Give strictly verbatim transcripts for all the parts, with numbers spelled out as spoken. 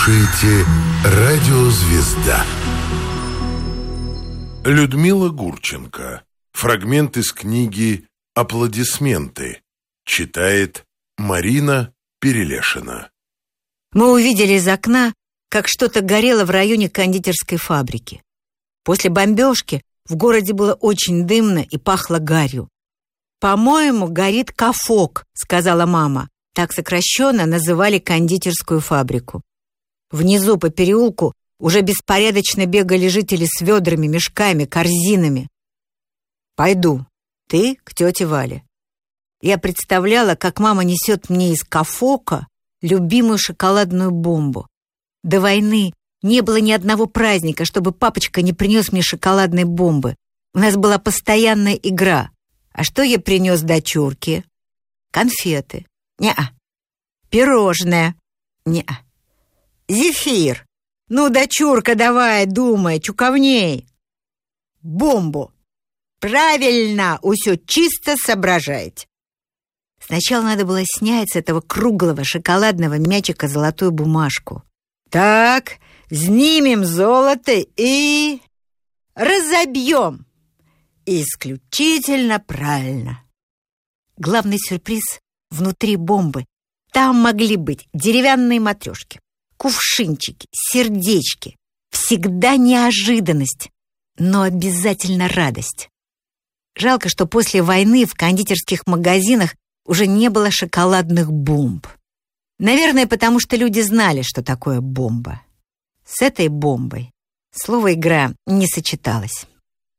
слушаете «Радио Звезда». Людмила Гурченко. Фрагмент из книги «Аплодисменты». Читает Марина Перелешина. Мы увидели из окна, как что-то горело в районе кондитерской фабрики. После бомбежки в городе было очень дымно и пахло гарью. «По-моему, горит Кафок», — сказала мама. Так сокращенно называли кондитерскую фабрику. Внизу по переулку уже беспорядочно бегали жители с ведрами, мешками, корзинами. «Пойду. Ты к тете Вале». Я представляла, как мама несет мне из Кафока любимую шоколадную бомбу. До войны не было ни одного праздника, чтобы папочка не принес мне шоколадной бомбы. У нас была постоянная игра. А что я принес дочурке? Конфеты. Не-а. Пирожное. Не-а. Зефир. Ну, дочурка, давай, думай, чуковней. Бомбу. Правильно, усё чисто соображаете. Сначала надо было снять с этого круглого шоколадного мячика золотую бумажку. Так, снимем золото и разобьем. Исключительно правильно. Главный сюрприз внутри бомбы. Там могли быть деревянные матрешки, кувшинчики, сердечки. Всегда неожиданность, но обязательно радость. Жалко, что после войны в кондитерских магазинах уже не было шоколадных бомб. Наверное, потому что люди знали, что такое бомба. С этой бомбой слово «игра» не сочеталось.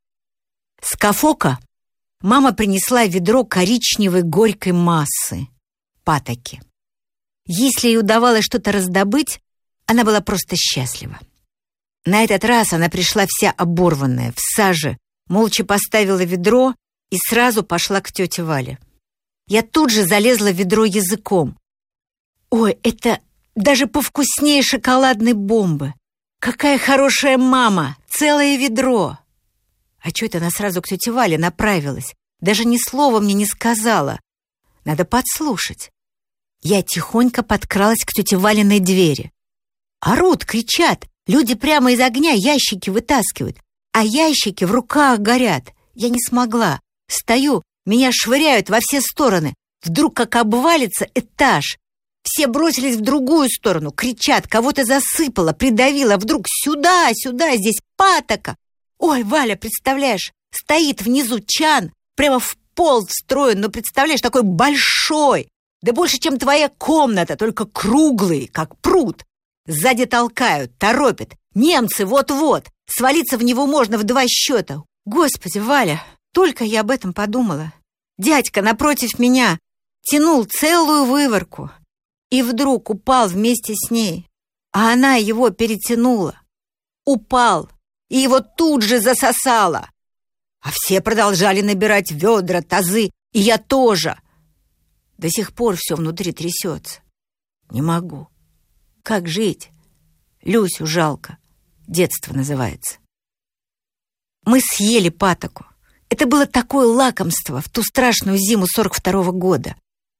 С Кафока мама принесла ведро коричневой горькой массы, патоки. Если ей удавалось что-то раздобыть, она была просто счастлива. На этот раз она пришла вся оборванная, в саже, молча поставила ведро и сразу пошла к тете Вале. Я тут же залезла в ведро языком. Ой, это даже повкуснее шоколадной бомбы. Какая хорошая мама, целое ведро. А чё это она сразу к тете Вале направилась? Даже ни слова мне не сказала. Надо подслушать. Я тихонько подкралась к тете Валиной двери. Орут, кричат, люди прямо из огня ящики вытаскивают, а ящики в руках горят. Я не смогла. Стою, меня швыряют во все стороны. Вдруг как обвалится этаж. Все бросились в другую сторону, кричат, кого-то засыпало, придавило. Вдруг сюда, сюда, здесь патока. Ой, Валя, представляешь, стоит внизу чан, прямо в пол встроен, но представляешь, такой большой, да больше, чем твоя комната, только круглый, как пруд. Сзади толкают, торопят. Немцы вот-вот, свалиться в него можно в два счета. Господи, Валя, только я об этом подумала. Дядька напротив меня тянул целую выворку и вдруг упал вместе с ней, а она его перетянула. Упал, и его тут же засосало. А все продолжали набирать ведра, тазы, и я тоже. До сих пор все внутри трясется. Не могу. Как жить? Люсю жалко. Детство называется. Мы съели патоку. Это было такое лакомство в ту страшную зиму сорок второго года.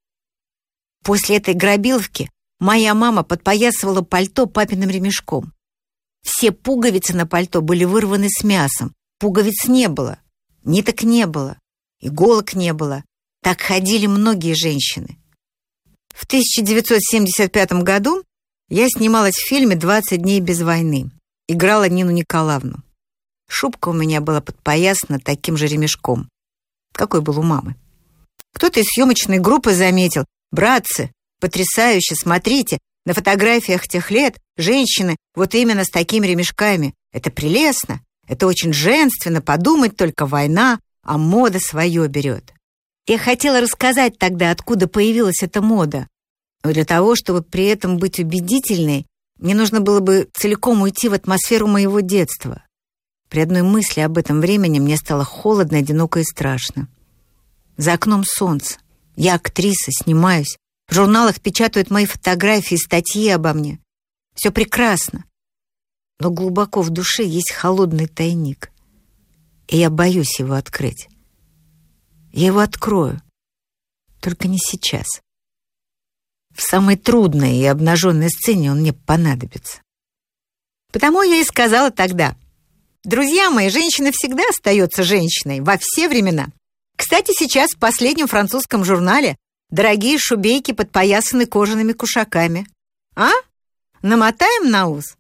После этой грабиловки моя мама подпоясывала пальто папиным ремешком. Все пуговицы на пальто были вырваны с мясом. Пуговиц не было, ниток не было, иголок не было. Так ходили многие женщины. В тысяча девятьсот семьдесят пятом году я снималась в фильме «двадцать дней без войны». Играла Нину Николаевну. Шубка у меня была подпоясана таким же ремешком, какой был у мамы. Кто-то из съемочной группы заметил: «Братцы, потрясающе, смотрите, на фотографиях тех лет женщины вот именно с такими ремешками. Это прелестно, это очень женственно, подумать только, война, а мода свое берет». Я хотела рассказать тогда, откуда появилась эта мода. Но для того, чтобы при этом быть убедительной, мне нужно было бы целиком уйти в атмосферу моего детства. При одной мысли об этом времени мне стало холодно, одиноко и страшно. За окном солнце. Я актриса, снимаюсь. В журналах печатают мои фотографии, статьи обо мне. Все прекрасно. Но глубоко в душе есть холодный тайник. И я боюсь его открыть. Я его открою. Только не сейчас. в самой трудной и обнаженной сцене он мне понадобится. Потому я и сказала тогда: друзья мои, женщина всегда остается женщиной во все времена. Кстати, сейчас в последнем французском журнале дорогие шубейки подпоясаны кожаными кушаками. А? Намотаем на ус?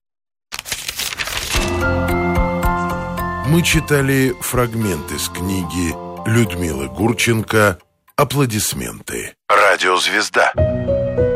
Мы читали фрагмент из книги Людмилы Гурченко «Аплодисменты». Радиозвезда.